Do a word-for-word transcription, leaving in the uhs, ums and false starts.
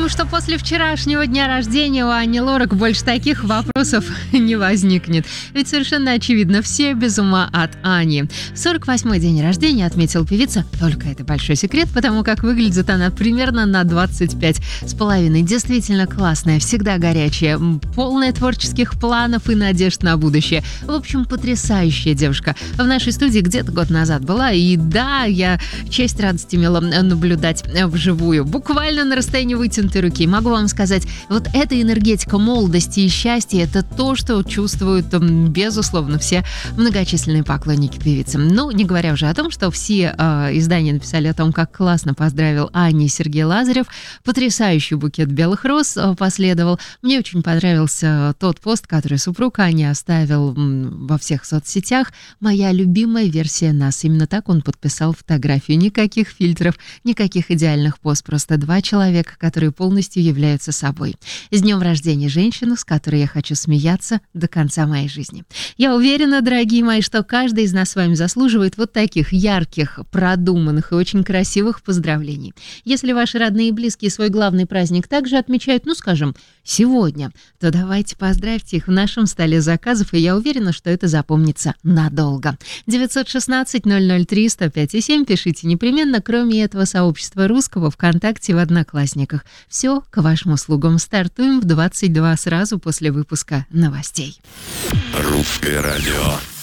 думаю, что после вчерашнего дня рождения у Ани Лорак больше таких вопросов не возникнет. Ведь совершенно очевидно, все без ума от Ани. сорок восьмой день рождения отметила певица, только это большой секрет, потому как выглядит она примерно на двадцать пять с половиной. Действительно классная, всегда горячая, полная творческих планов и надежд на будущее. В общем, потрясающая девушка. В нашей студии где-то год назад была, и да, я честь, радость имела наблюдать вживую. Буквально на расстоянии вытянутой руки. Могу вам сказать, вот эта энергетика молодости и счастья, это то, что чувствуют, безусловно, все многочисленные поклонники певицы. Ну, не говоря уже о том, что все э, издания написали о том, как классно поздравил Ани Сергей Лазарев. Потрясающий букет белых роз э, последовал. Мне очень понравился тот пост, который супруг Ани оставил м, во всех соцсетях. «Моя любимая версия нас». Именно так он подписал фотографию. Никаких фильтров, никаких идеальных поз. Просто два человека, которые полностью являются собой. С днем рождения женщину, с которой я хочу смеяться до конца моей жизни. Я уверена, дорогие мои, что каждый из нас с вами заслуживает вот таких ярких, продуманных и очень красивых поздравлений. Если ваши родные и близкие свой главный праздник также отмечают, ну, скажем, сегодня, то давайте поздравьте их в нашем столе заказов, и я уверена, что это запомнится надолго. девятьсот шестнадцать ноль ноль три сто пять и семь пишите непременно, кроме этого сообщества русского ВКонтакте в Одноклассниках. Все к вашим услугам. Стартуем в двадцать два сразу после выпуска новостей. Русское радио.